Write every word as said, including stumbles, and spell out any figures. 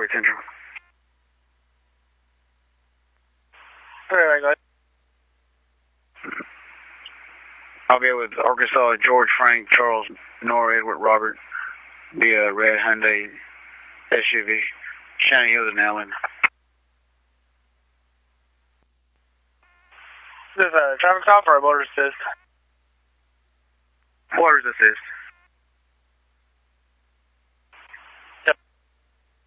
Broadway Central. Alright, go ahead. I'll be with Arkansas, George, Frank, Charles, Nora, Edward, Robert. Be a red Hyundai S U V. Shannon Hills and Allen. This is a traffic stop or a motor assist? Motor's assist.